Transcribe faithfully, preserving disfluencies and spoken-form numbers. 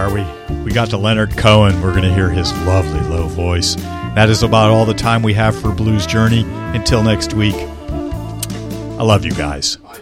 are we? We got to Leonard Cohen. We're going to hear his lovely low voice. That is about all the time we have for Blues Journey. Until next week, I love you guys.